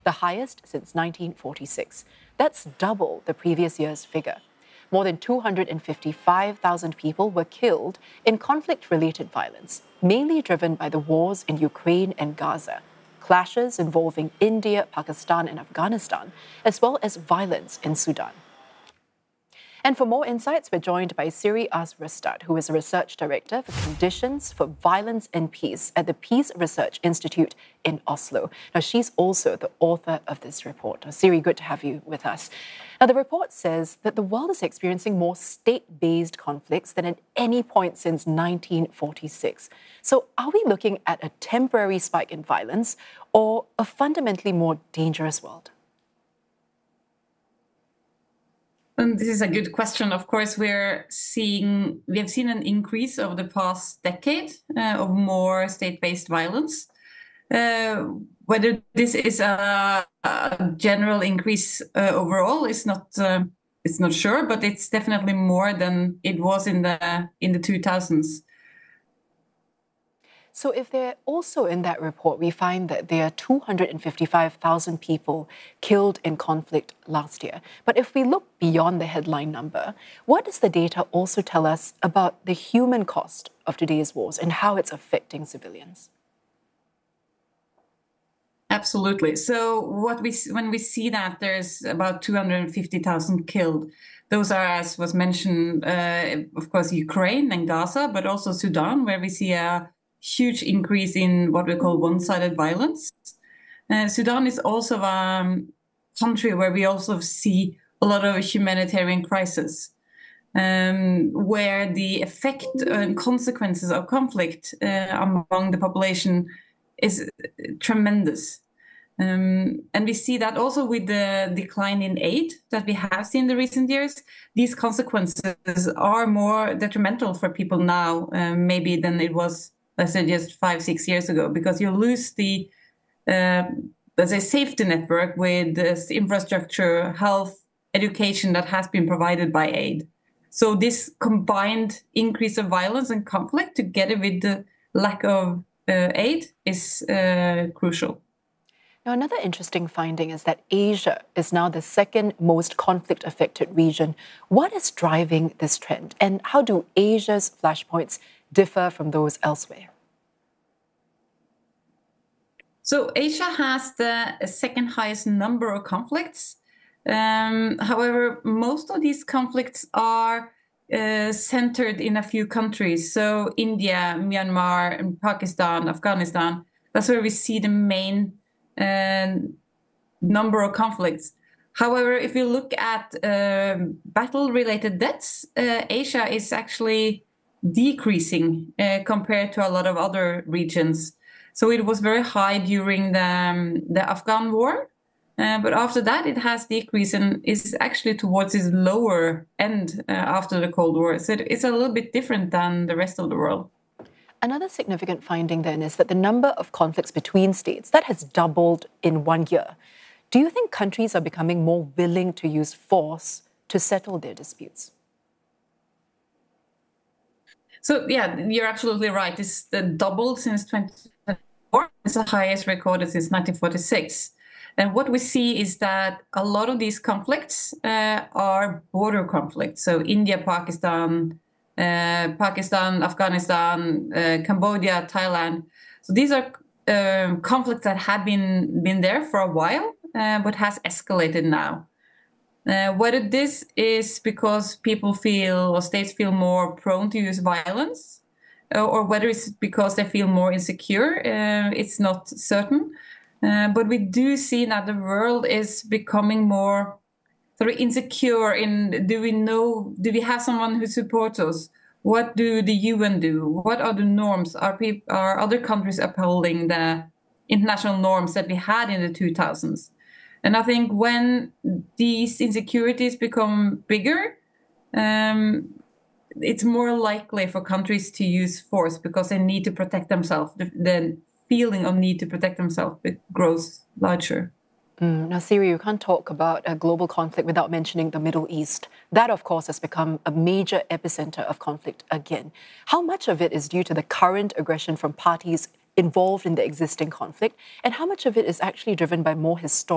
the highest since 1946. That's double the previous year's figure. More than 255,000 people were killed in conflict-related violence, mainly driven by the wars in Ukraine and Gaza, clashes involving India, Pakistan, and Afghanistan, as well as violence in Sudan. And for more insights, we're joined by Siri Asrustad, who is a research director for Conditions for Violence and Peace at the Peace Research Institute in Oslo. Now, she's also the author of this report. Now, Siri, good to have you with us. Now, the report says that the world is experiencing more state-based conflicts than at any point since 1946. So are we looking at a temporary spike in violence or a fundamentally more dangerous world? And this is a good question. Of course, we have seen an increase over the past decade of more state-based violence. Whether this is a general increase overall is not it's not sure, but it's definitely more than it was in the 2000s. So if they're also in that report, we find that there are 255,000 people killed in conflict last year. But if we look beyond the headline number, what does the data also tell us about the human cost of today's wars and how it's affecting civilians? Absolutely. So when we see that there's about 250,000 killed, those are, as was mentioned, of course, Ukraine and Gaza, but also Sudan, where we see a huge increase in what we call one-sided violence. Sudan is also a country where we also see a lot of humanitarian crisis, where the effect and consequences of conflict among the population is tremendous. And we see that also with the decline in aid that we have seen in the recent years. These consequences are more detrimental for people now, maybe than it was, let's say, just 5-6 years ago, because you lose the, let's say, safety network with this infrastructure, health, education that has been provided by aid. So this combined increase of violence and conflict together with the lack of aid is crucial. Now, another interesting finding is that Asia is now the second most conflict-affected region. What is driving this trend, and how do Asia's flashpoints differ from those elsewhere? So Asia has the second highest number of conflicts. However, most of these conflicts are centered in a few countries. So India, Myanmar, and Pakistan, Afghanistan, that's where we see the main number of conflicts. However, if you look at battle-related deaths, Asia is actually decreasing compared to a lot of other regions. So it was very high during the Afghan war, but after that it has decreased and is actually towards its lower end after the Cold War. So it's a little bit different than the rest of the world. Another significant finding then is that the number of conflicts between states, that has doubled in 1 year. Do you think countries are becoming more willing to use force to settle their disputes? So, yeah, you're absolutely right. It's doubled since 2024. It's the highest recorded since 1946. And what we see is that a lot of these conflicts are border conflicts. So India, Pakistan, Afghanistan, Cambodia, Thailand. So these are conflicts that have been there for a while, but has escalated now. Whether this is because people feel or states feel more prone to use violence, or whether it's because they feel more insecure, it's not certain. But we do see that the world is becoming more sort of insecure in, do we have someone who supports us? What do the UN do? What are the norms? Are other countries upholding the international norms that we had in the 2000s? And I think when these insecurities become bigger, it's more likely for countries to use force because they need to protect themselves. The feeling of need to protect themselves grows larger. Now, Siri, you can't talk about a global conflict without mentioning the Middle East. That, of course, has become a major epicenter of conflict again. How much of it is due to the current aggression from parties involved in the existing conflict, and how much of it is actually driven by more historical